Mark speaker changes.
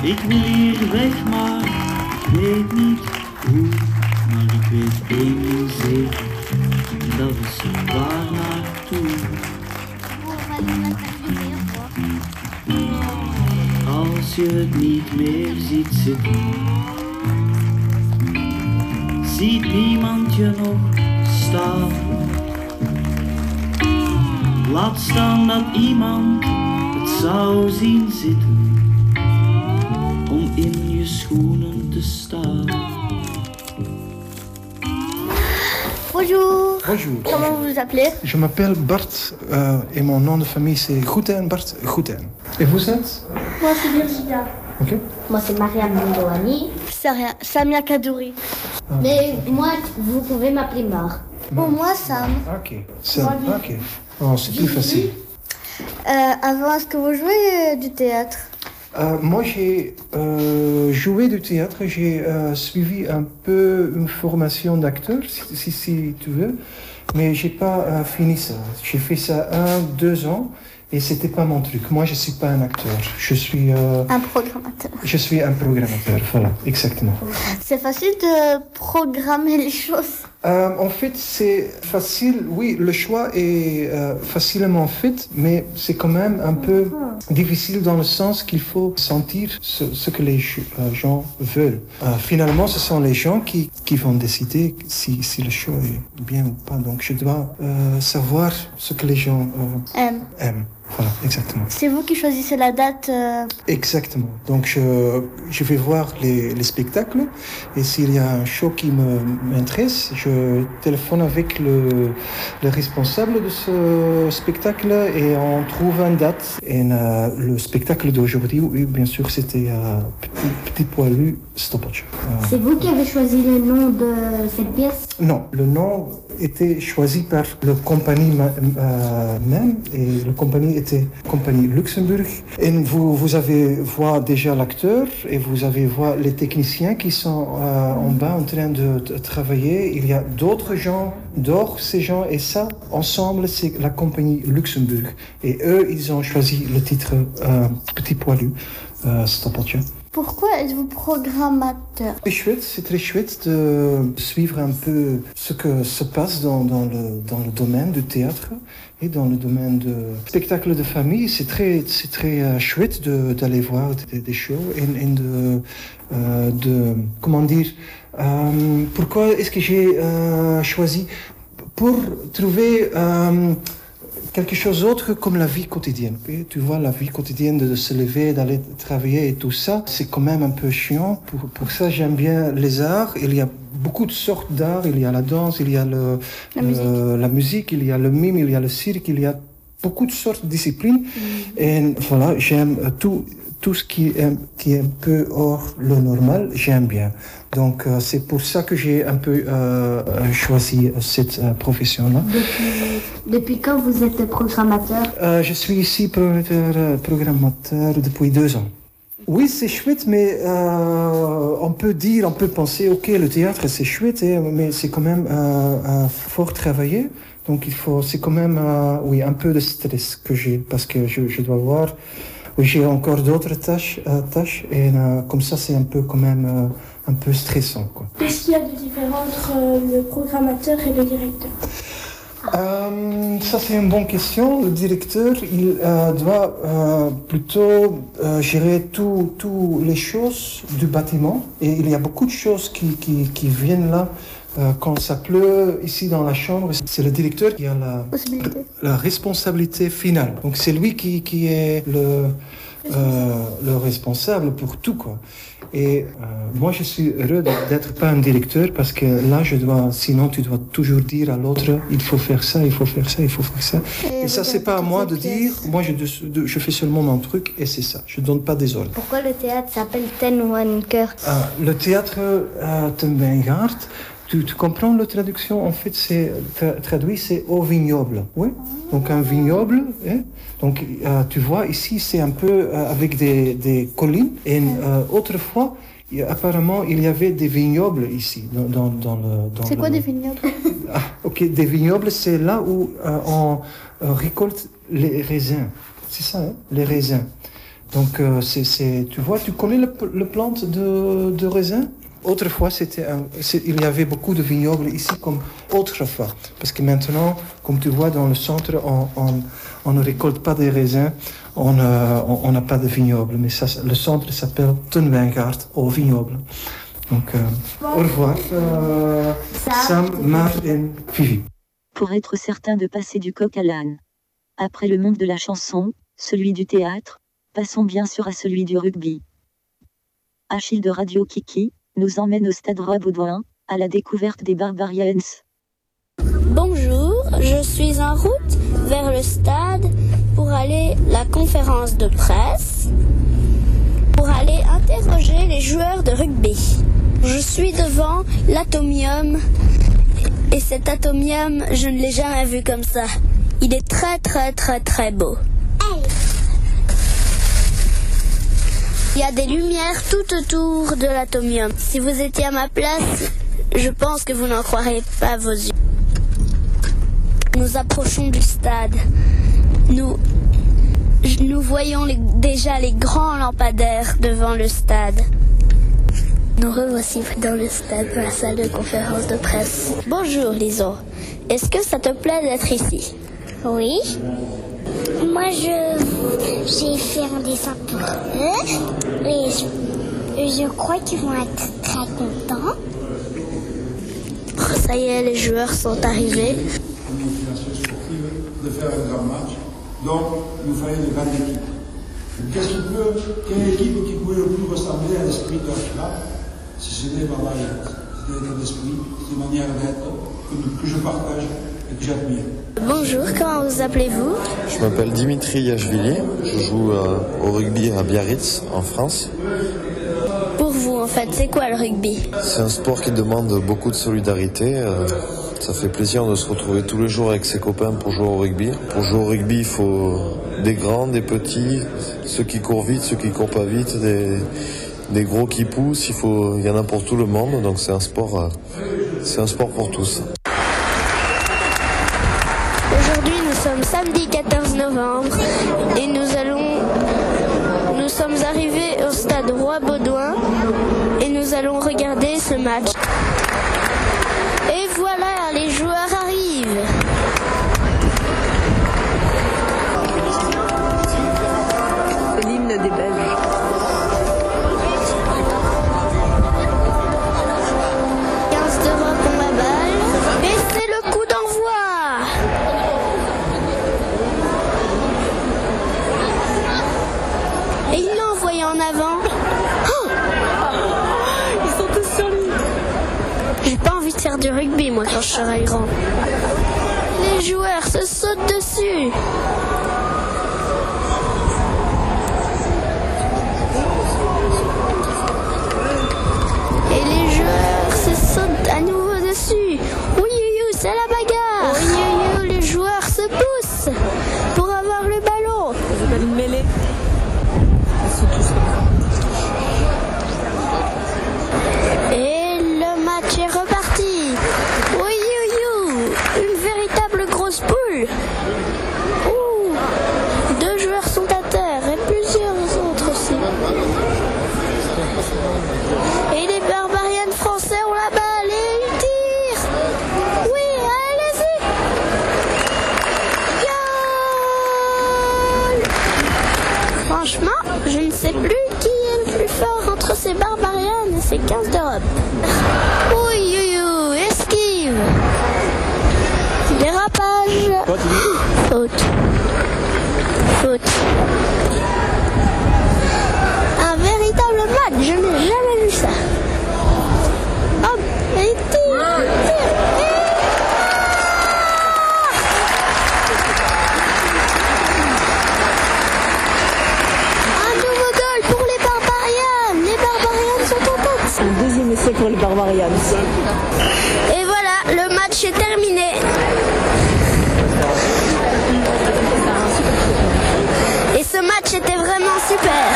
Speaker 1: Ik wil hier weg, maar ik weet niet hoe. Maar ik weet één ding zeker, en dat is waar naartoe. Als je het niet meer ziet zitten, ziet niemand je nog staan. Laat staan dat iemand het zou zien zitten, om in je schoenen te staan.
Speaker 2: Bonjour.
Speaker 3: Bonjour.
Speaker 2: Comment vous vous appelez?
Speaker 3: Je m'appelle Bart et mon nom de famille c'est Gouten, Bart Gouten. Et vous êtes?
Speaker 4: Moi, c'est Virginia.
Speaker 3: Ok.
Speaker 4: Moi, c'est Mariam Mendouani.
Speaker 2: C'est rien. Samia Kadouri.
Speaker 4: Mais moi, vous pouvez m'appeler Mar.
Speaker 2: Pour moi, Sam.
Speaker 3: Ok. Ça, ok. Oh, c'est plus facile.
Speaker 2: Avant, est-ce que vous jouez du théâtre?
Speaker 3: Moi, j'ai joué du théâtre. J'ai suivi un peu une formation d'acteur, si tu veux. Mais j'ai pas fini ça. J'ai fait ça 1-2 ans. Et c'était pas mon truc. Moi, je suis pas un acteur. Je suis
Speaker 2: un programmateur.
Speaker 3: Je suis un programmateur. Voilà, exactement.
Speaker 2: C'est facile de programmer les choses.
Speaker 3: En fait, c'est facile. Oui, le choix est facilement fait, mais c'est quand même un peu difficile dans le sens qu'il faut sentir ce que les gens veulent. Finalement, ce sont les gens qui vont décider si le choix est bien ou pas. Donc, je dois savoir ce que les gens aiment. Voilà, exactement.
Speaker 2: C'est vous qui choisissez la date
Speaker 3: Exactement. Donc, je vais voir les spectacles et s'il y a un show qui m'intéresse, je téléphone avec le responsable de ce spectacle et on trouve une date. Et le spectacle d'aujourd'hui, oui, bien sûr, c'était Petit Poilu Stoppage.
Speaker 4: C'est vous qui avez choisi le nom de cette pièce?
Speaker 3: Non, le nom était choisi par la compagnie même et la compagnie était compagnie Luxembourg. Et vous avez voir déjà l'acteur et vous avez voir les techniciens qui sont en bas en train de travailler. Il y a d'autres gens, ces gens et ça, ensemble, c'est la compagnie Luxembourg. Et eux, ils ont choisi le titre Petit Poilu Stoppeltje.
Speaker 2: Pourquoi êtes-vous programmateur?
Speaker 3: C'est très chouette de suivre un peu ce que se passe dans le domaine du théâtre et dans le domaine du spectacle de famille. C'est très chouette d'aller voir des shows et de comment dire, pourquoi est-ce que j'ai choisi pour trouver quelque chose d'autre comme la vie quotidienne. Et tu vois, la vie quotidienne de se lever, d'aller travailler et tout ça, c'est quand même un peu chiant. Pour ça, j'aime bien les arts. Il y a beaucoup de sortes d'arts. Il y a la danse, il y a la musique, il y a le mime, il y a le cirque, il y a beaucoup de sortes de disciplines. Et voilà, j'aime tout ce qui est un peu hors le normal, j'aime bien. Donc c'est pour ça que j'ai un peu choisi cette profession-là.
Speaker 4: Depuis quand vous êtes programmateur?
Speaker 3: Je suis ici programmateur depuis 2 ans. Oui, c'est chouette, mais on peut penser, ok, le théâtre c'est chouette, mais c'est quand même fort travaillé. Donc c'est quand même un peu de stress que j'ai, parce que je dois voir. Oui, j'ai encore d'autres tâches et comme ça c'est un peu quand même un peu stressant, quoi.
Speaker 5: Qu'est-ce qu'il y a de différent entre le programmateur et le directeur?
Speaker 3: Ça c'est une bonne question. Le directeur, il doit plutôt gérer toutes les choses du bâtiment et il y a beaucoup de choses qui viennent là. Quand ça pleut ici dans la chambre, c'est le directeur qui a la responsabilité finale. Donc c'est lui qui est le responsable pour tout, quoi. Et moi je suis heureux d'être pas un directeur parce que là sinon tu dois toujours dire à l'autre il faut faire ça, il faut faire ça, il faut faire ça. Et ça c'est pas à moi de dire, moi je fais seulement mon truc et c'est ça, je donne pas des ordres.
Speaker 2: Pourquoi le théâtre s'appelle Ten Wankert?
Speaker 3: Le théâtre Ten Wankert, tu comprends la traduction? En fait, c'est traduit, c'est au vignoble. Oui. Donc un vignoble. Hein? Donc tu vois ici, c'est un peu avec des collines. Et autrefois, apparemment, il y avait des vignobles ici dans
Speaker 2: c'est quoi des vignobles?
Speaker 3: Ok, des vignobles, c'est là où on récolte les raisins. C'est ça, hein? Les raisins. Donc, tu vois, tu connais le plante de raisin? Autrefois, il y avait beaucoup de vignobles ici comme autrefois. Parce que maintenant, comme tu vois dans le centre, on ne récolte pas des raisins, on n'a pas de vignoble. Mais ça, le centre s'appelle Ten Wijngaard au vignoble. Donc, au revoir, Sam, Marc et Vivi.
Speaker 6: Pour être certain de passer du coq à l'âne. Après le monde de la chanson, celui du théâtre, passons bien sûr à celui du rugby. Achille de Radio Kiki nous emmène au stade Roi-Baudouin, à la découverte des Barbarians.
Speaker 7: Bonjour, je suis en route vers le stade pour aller à la conférence de presse, pour aller interroger les joueurs de rugby. Je suis devant l'atomium et cet atomium, je ne l'ai jamais vu comme ça. Il est très très très très beau. Il y a des lumières tout autour de l'atomium. Si vous étiez à ma place, je pense que vous n'en croirez pas vos yeux. Nous approchons du stade. Nous voyons déjà les grands lampadaires devant le stade. Nous revoici dans le stade, dans la salle de conférence de presse. Bonjour Lison, est-ce que ça te plaît d'être ici?
Speaker 4: Oui. Moi, j'ai fait un dessin pour eux et je crois qu'ils vont être très contents.
Speaker 7: Ça y est, les joueurs sont arrivés.
Speaker 8: Une motivation sportive de faire un grand match. Donc, il nous fallait une grande équipe. Quelle équipe qui pouvait le plus ressembler à l'esprit de Ashla, si ce n'est Barbarians? C'est l'état d'esprit, c'est une manière d'être que je partage et que j'admire.
Speaker 7: Bonjour, comment vous appelez-vous?
Speaker 9: Je m'appelle Dimitri Yachvili, je joue au rugby à Biarritz, en France.
Speaker 7: Pour vous, en fait, c'est quoi le rugby?
Speaker 9: C'est un sport qui demande beaucoup de solidarité. Ça fait plaisir de se retrouver tous les jours avec ses copains pour jouer au rugby. Pour jouer au rugby, il faut des grands, des petits, ceux qui courent vite, ceux qui courent pas vite, des gros qui poussent. Il y en a pour tout le monde, donc c'est un sport pour tous.
Speaker 7: Aujourd'hui, nous sommes samedi 14 novembre et nous sommes arrivés au stade Roi-Baudouin et nous allons regarder ce match. Et voilà, les joueurs arrivent.
Speaker 10: C'est l'hymne des Belges.
Speaker 7: En avant. Oh, ils sont tous sur lui. J'ai pas envie de faire du rugby moi quand je serai grand. Les joueurs se sautent dessus. Et les joueurs se sautent à nouveau dessus. Oui, c'est la bagarre. Oui, les joueurs se poussent pour avoir le ballon.
Speaker 10: Ça s'appelle une mêlée.
Speaker 7: Et le match est reparti. Oui, une véritable grosse boule. Ouh, 2 joueurs sont à terre et plusieurs autres aussi. Et les Barbarians français ont la balle et ils tirent. Oui, allez-y. Goal. Franchement, je ne sais plus qui est le plus fort entre ces Barbarians et ces 15 d'Europe. Oui, esquive. Dérapage. Faute. Un véritable match, je n'ai jamais vu ça. Hop, et tire. Un nouveau goal pour les Barbarians. Les Barbarians sont en tête.
Speaker 10: C'est le deuxième essai pour les Barbarians.
Speaker 7: Et voilà, le match est terminé. Et ce match était vraiment super.